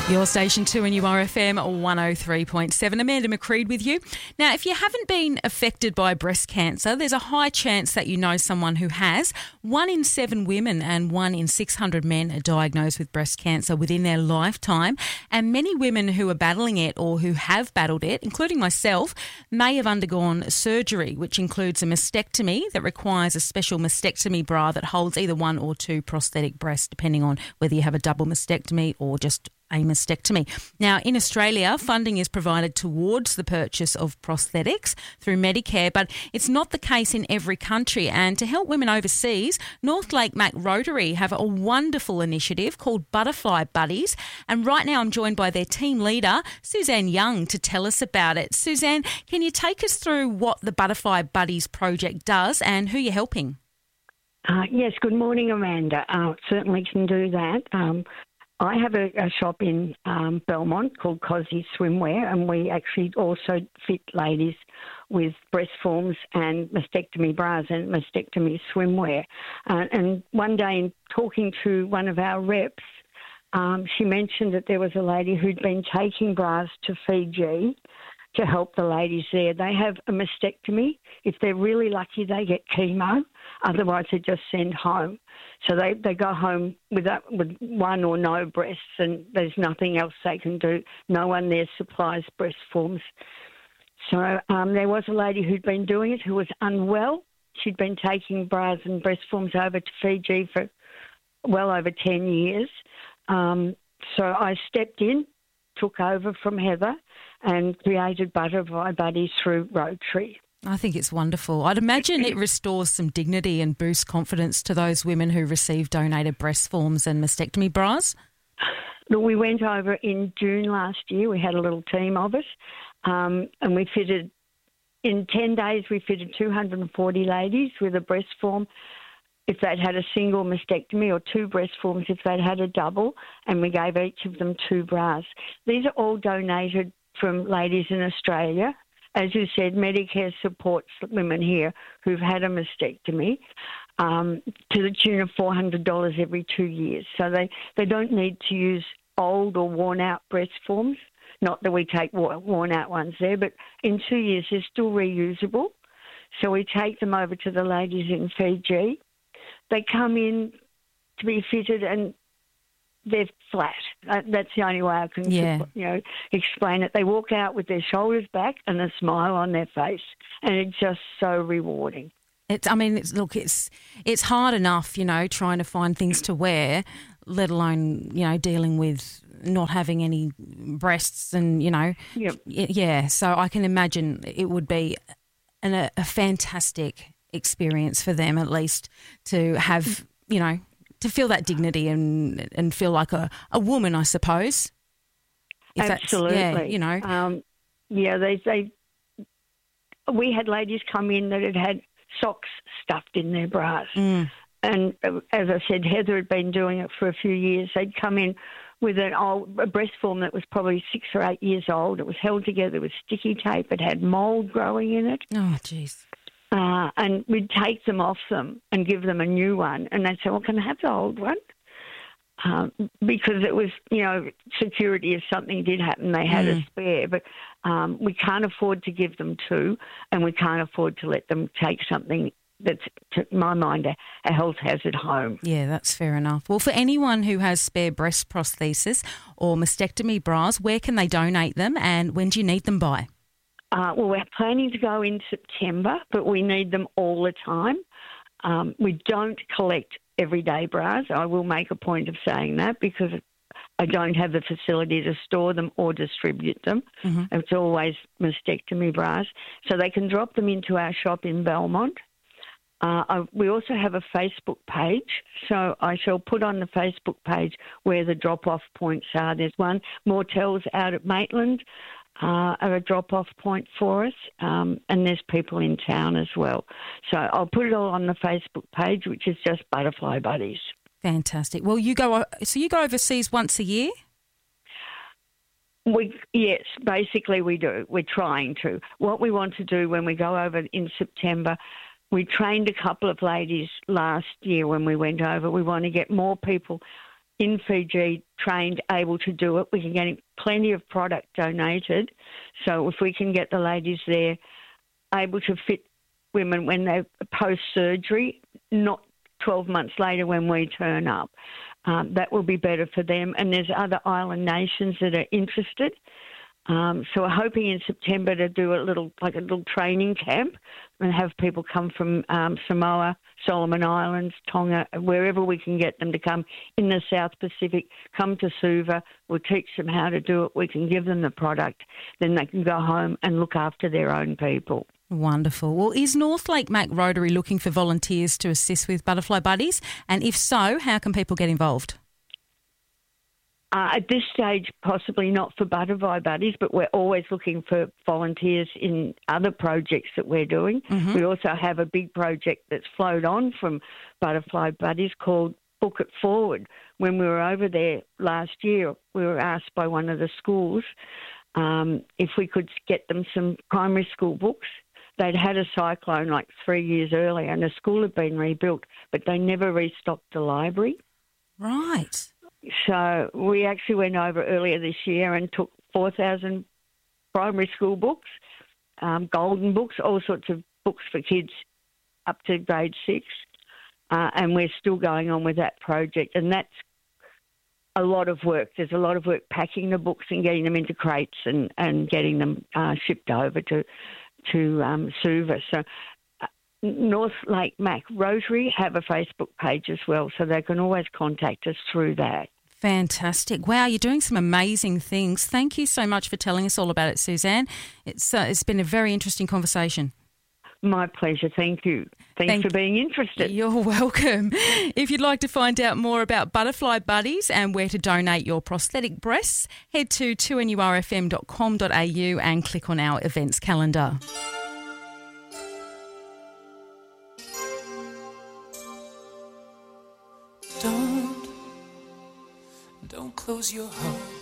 Your station 2 and URFM 103.7. Amanda McCreed with you. Now, if you haven't been affected by breast cancer, there's a high chance that you know someone who has. 1 in 7 women and 1 in 600 men are diagnosed with breast cancer within their lifetime. And many women who are battling it or who have battled it, including myself, may have undergone surgery, which includes a mastectomy that requires a special mastectomy bra that holds either 1 or 2 prosthetic breasts, depending on whether you have a double mastectomy or just a mastectomy. Now, in Australia, funding is provided towards the purchase of prosthetics through Medicare, but it's not the case in every country. And to help women overseas, North Lake Mac Rotary have a wonderful initiative called Butterfly Buddies. And right now I'm joined by their team leader, Suzanne Young, to tell us about it. Suzanne, can you take us through what the Butterfly Buddies project does and who you're helping? Yes, good morning, Amanda. Certainly can do that. I have a shop in Belmont called Cosy Swimwear, and we actually also fit ladies with breast forms and mastectomy bras and mastectomy swimwear. And one day, in talking to one of our reps, she mentioned that there was a lady who'd been taking bras to Fiji to help the ladies there. They have a mastectomy. If they're really lucky, they get chemo. Otherwise, they just send home. So they go home with 1 or no breasts, and there's nothing else they can do. No one there supplies breast forms. So there was a lady who'd been doing it who was unwell. She'd been taking bras and breast forms over to Fiji for well over 10 years. So I stepped in, took over from Heather, and created Butterfly Buddies through Rotary. I think it's wonderful. I'd imagine it restores some dignity and boosts confidence to those women who receive donated breast forms and mastectomy bras. Look, we went over in June last year. We had a little team of us, and we fitted, in 10 days, we fitted 240 ladies with a breast form if they'd had a single mastectomy, or 2 breast forms if they'd had a double, and we gave each of them 2 bras. These are all donated from ladies in Australia. As you said, Medicare supports women here who've had a mastectomy to the tune of $400 every 2 years. So they don't need to use old or worn-out breast forms. Not that we take worn-out ones there, but in 2 years they're still reusable. So we take them over to the ladies in Fiji. They come in to be fitted and they're flat. That's the only way I can explain it. They walk out with their shoulders back and a smile on their face, and it's just so rewarding. It's hard enough, trying to find things to wear, let alone, dealing with not having any breasts and, Yep. Yeah. So I can imagine it would be a fantastic experience for them, at least, to have, to feel that dignity and feel like a woman, I suppose. Absolutely. We had ladies come in that had socks stuffed in their bras. Mm. And as I said, Heather had been doing it for a few years. They'd come in with a breast form that was probably 6 or 8 years old. It was held together with sticky tape. It had mould growing in it. Oh, jeez. And we'd take them off them and give them a new one. And they'd say, well, can I have the old one? Because it was, security if something did happen, they had a spare. But we can't afford to give them 2, and we can't afford to let them take something that's, to my mind, a health hazard home. Yeah, that's fair enough. Well, for anyone who has spare breast prosthesis or mastectomy bras, where can they donate them, and when do you need them by? Well, we're planning to go in September, but we need them all the time. We don't collect everyday bras. I will make a point of saying that because I don't have the facility to store them or distribute them. Mm-hmm. It's always mastectomy bras. So they can drop them into our shop in Belmont. We also have a Facebook page, so I shall put on the Facebook page where the drop-off points are. There's one, Mortels out at Maitland, are a drop-off point for us, and there's people in town as well. So I'll put it all on the Facebook page, which is just Butterfly Buddies. Fantastic. Well, you go overseas once a year? Yes, basically we do. We're trying to. What we want to do when we go over in September, we trained a couple of ladies last year when we went over. We want to get more people in Fiji, trained, able to do it. We can get plenty of product donated. So if we can get the ladies there able to fit women when they're post-surgery, not 12 months later when we turn up, that will be better for them. And there's other island nations that are interested. So we're hoping in September to do a little training camp and have people come from Samoa, Solomon Islands, Tonga, wherever we can get them to come in the South Pacific, come to Suva. We'll teach them how to do it. We can give them the product. Then they can go home and look after their own people. Wonderful. Well, is North Lake Mac Rotary looking for volunteers to assist with Butterfly Buddies? And if so, how can people get involved? At this stage, possibly not for Butterfly Buddies, but we're always looking for volunteers in other projects that we're doing. Mm-hmm. We also have a big project that's flowed on from Butterfly Buddies called Book It Forward. When we were over there last year, we were asked by one of the schools if we could get them some primary school books. They'd had a cyclone like 3 years earlier and the school had been rebuilt, but they never restocked the library. Right. So we actually went over earlier this year and took 4,000 primary school books, golden books, all sorts of books for kids up to grade 6. And we're still going on with that project. And that's a lot of work. There's a lot of work packing the books and getting them into crates and getting them shipped over to Suva. So North Lake Mac Rotary have a Facebook page as well, so they can always contact us through that. Fantastic. Wow, you're doing some amazing things. Thank you so much for telling us all about it, Suzanne. It's been a very interesting conversation. My pleasure. Thank you. Thanks for being interested. You're welcome. If you'd like to find out more about Butterfly Buddies and where to donate your prosthetic breasts, head to 2NURFM.com.au and click on our events calendar. Don't close your heart.